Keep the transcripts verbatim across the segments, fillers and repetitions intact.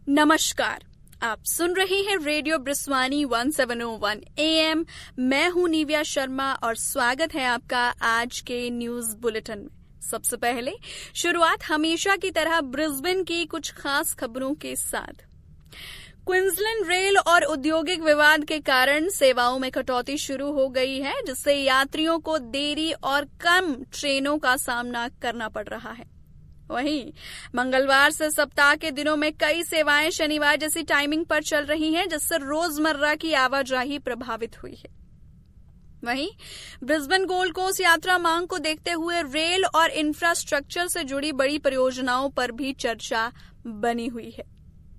नमस्कार, आप सुन रहे हैं radio ब्रिस्वानी one seven O one A M. मैं हूं निव्या शर्मा और स्वागत है आपका आज के न्यूज बुलेटिन में। सबसे पहले शुरुआत हमेशा की तरह ब्रिस्बेन की कुछ खास खबरों के साथ। क्वींसलैंड रेल और औद्योगिक विवाद के कारण सेवाओं में कटौती शुरू हो गई है, जिससे यात्रियों को देरी और कम ट्रेनों का सामना करना पड़ रहा है। वहीं मंगलवार से सप्ताह के दिनों में कई सेवाएं शनिवार जैसी टाइमिंग पर चल रही हैं, जिससे रोजमर्रा की आवाजाही प्रभावित हुई है। वहीं ब्रिस्बेन गोल्ड कोस्ट यात्रा मांग को देखते हुए रेल और इंफ्रास्ट्रक्चर से जुड़ी बड़ी परियोजनाओं पर भी चर्चा बनी हुई है।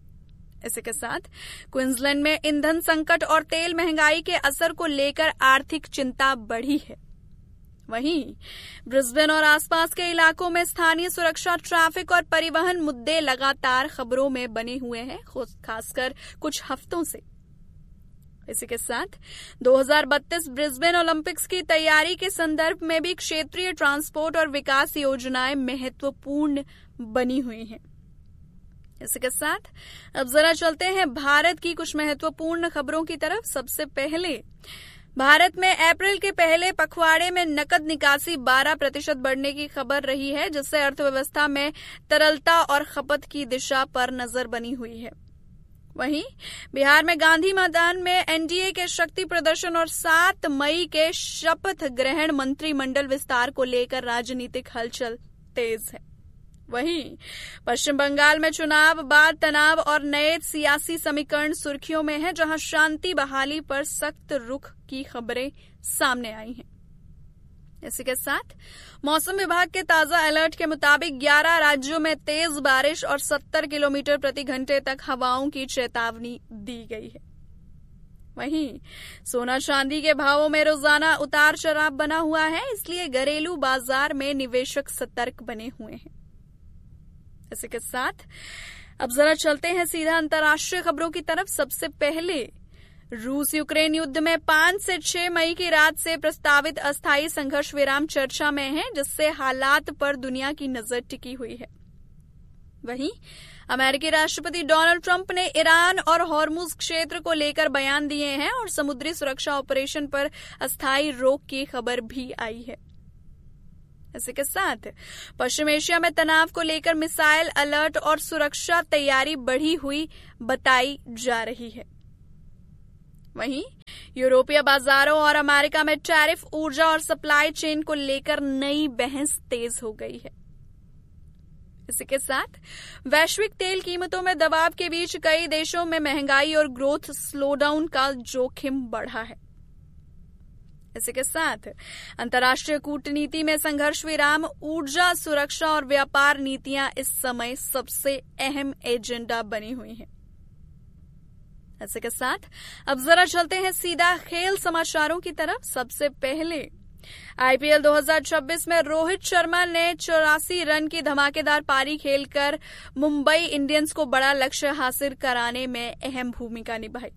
इसी के साथ क्वींसलैंड में ईंधन संकट और तेल महंगाई के असर को लेकर आर्थिक चिंता बढ़ी है। वहीं ब्रिस्बेन और आसपास के इलाकों में स्थानीय सुरक्षा, ट्रैफिक और परिवहन मुद्दे लगातार खबरों में बने हुए हैं, खासकर कुछ हफ्तों से। इसी के साथ दो हज़ार बत्तीस ब्रिस्बेन ओलंपिक्स की तैयारी के संदर्भ में भी क्षेत्रीय ट्रांसपोर्ट और विकास योजनाएं महत्वपूर्ण बनी हुई हैं। इसी के साथ अब जरा चलते हैं भारत की कुछ महत्वपूर्ण खबरों की तरफ। सबसे पहले भारत में अप्रैल के पहले पखवाड़े में नकद निकासी बारह प्रतिशत बढ़ने की खबर रही है, जिससे अर्थव्यवस्था में तरलता और खपत की दिशा पर नजर बनी हुई है। वहीं बिहार में गांधी मैदान में एन डी ए के शक्ति प्रदर्शन और सात मई के शपथ ग्रहण मंत्रिमंडल विस्तार को लेकर राजनीतिक हलचल तेज है। वहीं पश्चिम बंगाल में चुनाव बाद तनाव और नए सियासी समीकरण सुर्खियों में है, जहां शांति बहाली पर सख्त रुख की खबरें सामने आई हैं। इसी के साथ मौसम विभाग के ताजा अलर्ट के मुताबिक ग्यारह राज्यों में तेज बारिश और सत्तर किलोमीटर प्रति घंटे तक हवाओं की चेतावनी दी गई है। वहीं सोना चांदी के भावों में रोजाना उतार चढ़ाव बना हुआ है, इसलिए घरेलू बाजार में निवेशक सतर्क बने हुए हैं। इसी के साथ अब जरा चलते हैं सीधा अंतर्राष्ट्रीय खबरों की तरफ। सबसे पहले रूस यूक्रेन युद्ध में पांच से छह मई की रात से प्रस्तावित अस्थायी संघर्ष विराम चर्चा में है, जिससे हालात पर दुनिया की नजर टिकी हुई है। वहीं अमेरिकी राष्ट्रपति डोनाल्ड ट्रंप ने ईरान और हॉर्मुज क्षेत्र को लेकर बयान दिए हैं और समुद्री सुरक्षा ऑपरेशन पर अस्थायी रोक की खबर भी आई है। इसी के साथ पश्चिम एशिया में तनाव को लेकर मिसाइल अलर्ट और सुरक्षा तैयारी बढ़ी हुई बताई जा रही है। वहीं यूरोपीय बाजारों और अमेरिका में टैरिफ, ऊर्जा और सप्लाई चेन को लेकर नई बहस तेज हो गई है। इसी के साथ वैश्विक तेल कीमतों में दबाव के बीच कई देशों में महंगाई और ग्रोथ स्लोडाउन का जोखिम बढ़ा है। इसी के साथ अंतर्राष्ट्रीय कूटनीति में संघर्ष विराम, ऊर्जा सुरक्षा और व्यापार नीतियां इस समय सबसे अहम एजेंडा बनी हुई हैं। इसी के साथ अब जरा चलते हैं सीधा खेल समाचारों की तरफ। सबसे पहले आई पी एल दो हज़ार छब्बीस में रोहित शर्मा ने चौरासी रन की धमाकेदार पारी खेलकर मुंबई इंडियंस को बड़ा लक्ष्य हासिल कराने में अहम भूमिका निभाई।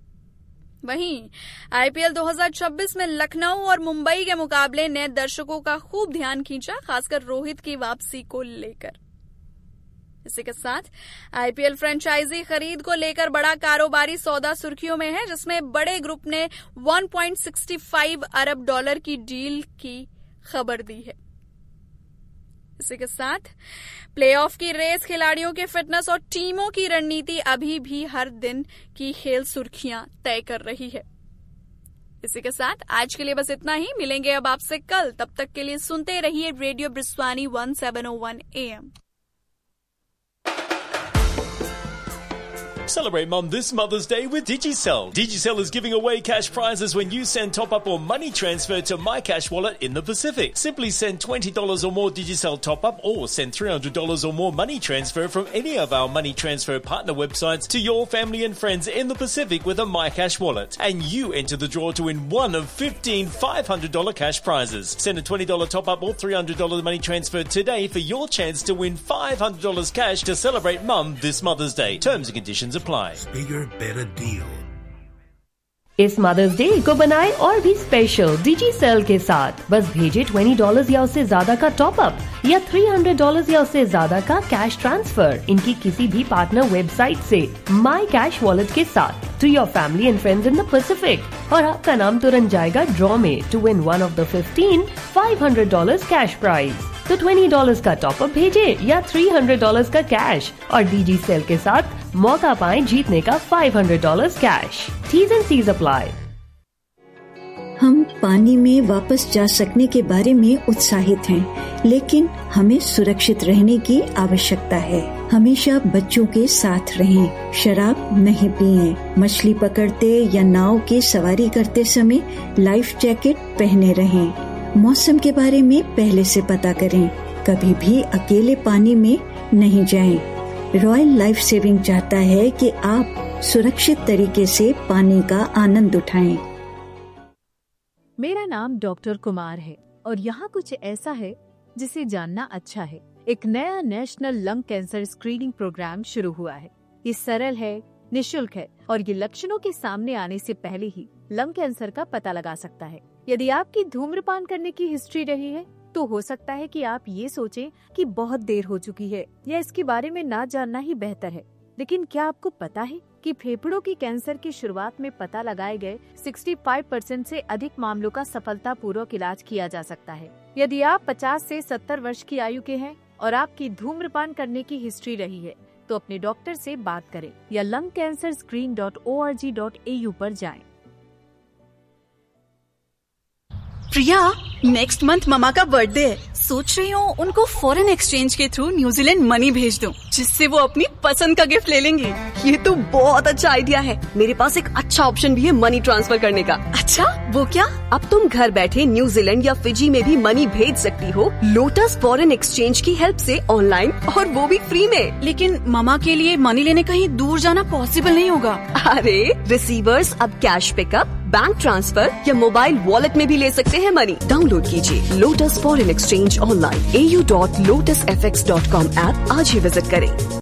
वहीं आई पी एल दो हज़ार छब्बीस में लखनऊ और मुंबई के मुकाबले ने दर्शकों का खूब ध्यान खींचा, खासकर रोहित की वापसी को लेकर। इसी के साथ आई पी एल फ्रेंचाइजी खरीद को लेकर बड़ा कारोबारी सौदा सुर्खियों में है, जिसमें बड़े ग्रुप ने एक पॉइंट छह पाँच अरब डॉलर की डील की खबर दी है। इसी के साथ प्लेऑफ की रेस, खिलाड़ियों के फिटनेस और टीमों की रणनीति अभी भी हर दिन की खेल सुर्खियां तय कर रही है। इसी के साथ आज के लिए बस इतना ही। मिलेंगे अब आपसे कल, तब तक के लिए सुनते रहिए radio ब्रिस्वानी one seven O one A M. Celebrate Mum this Mother's Day with Digicel. Digicel is giving away cash prizes when you send top-up or money transfer to My Cash Wallet in the Pacific. Simply send twenty dollars or more Digicel top-up or send three hundred dollars or more money transfer from any of our money transfer partner websites to your family and friends in the Pacific with a My Cash Wallet. And you enter the draw to win one of fifteen five hundred dollars cash prizes. Send a twenty dollars top-up or three hundred dollars money transfer today for your chance to win five hundred dollars cash to celebrate Mum this Mother's Day. Terms and conditions apply. Bigger, better deal. इस mother's day को बनाए और भी special डिजिसेल के साथ। बस भेजे बीस डॉलर या उससे ज्यादा का टॉप अप या तीन सौ डॉलर या उससे ज्यादा का कैश ट्रांसफर इनकी किसी भी पार्टनर वेबसाइट से माई कैश वॉलेट के साथ to your family and friends in the Pacific और आपका नाम तुरंत जाएगा ड्रॉ में to win one of the fifteen five hundred dollar cash prize. तो बीस डॉलर का टॉप अप भेजे या तीन सौ डॉलर का कैश और डिजिसेल के साथ मौका पाएं जीतने का पाँच सौ dollar cash. T's and C's apply। हम पानी में वापस जा सकने के बारे में उत्साहित हैं, लेकिन हमें सुरक्षित रहने की आवश्यकता है। हमेशा बच्चों के साथ रहें, शराब नहीं पिएं, मछली पकड़ते या नाव की सवारी करते समय लाइफ जैकेट पहने रहें। मौसम के बारे में पहले से पता करें, कभी भी अकेले पानी में नहीं जाएं। रॉयल लाइफ सेविंग चाहता है कि आप सुरक्षित तरीके से पानी का आनंद उठाएं। मेरा नाम डॉक्टर कुमार है और यहाँ कुछ ऐसा है जिसे जानना अच्छा है। एक नया national lung cancer screening programme शुरू हुआ है। ये सरल है, निशुल्क है और ये लक्षणों के सामने आने से पहले ही लंग कैंसर का पता लगा सकता है। यदि आपकी धूम्रपान करने की हिस्ट्री रही है तो हो सकता है कि आप ये सोचें कि बहुत देर हो चुकी है या इसके बारे में ना जानना ही बेहतर है। लेकिन क्या आपको पता है कि फेफड़ों की कैंसर की शुरुआत में पता लगाए गए पैंसठ परसेंट से अधिक मामलों का सफलतापूर्वक इलाज किया जा सकता है। यदि आप पचास से सत्तर वर्ष की आयु के हैं और आपकी धूम्रपान करने की हिस्ट्री रही है तो अपने डॉक्टर से बात करें या lung cancer screen dot O R G dot A you पर जाएं। प्रिया, नेक्स्ट मंथ ममा का बर्थडे है। सोच रही हूँ उनको फॉरेन एक्सचेंज के थ्रू न्यूजीलैंड मनी भेज दूँ, जिससे वो अपनी पसंद का गिफ्ट ले लेंगे। ये तो बहुत अच्छा आइडिया है। मेरे पास एक अच्छा ऑप्शन भी है मनी ट्रांसफर करने का। अच्छा, वो क्या? अब तुम घर बैठे न्यूजीलैंड या फिजी में भी मनी भेज सकती हो लोटस फॉरेन एक्सचेंज की हेल्प से ऑनलाइन, और वो भी फ्री में। लेकिन ममा के लिए मनी लेने कहीं दूर जाना पॉसिबल नहीं होगा। अरे रिसीवर्स अब कैश पिकअप, बैंक ट्रांसफर या मोबाइल वॉलेट में भी ले सकते हैं मनी। डाउनलोड कीजिए लोटस फॉरेन एक्सचेंज ऑनलाइन ए U dot lotus F x dot com app आज ही विजिट करें।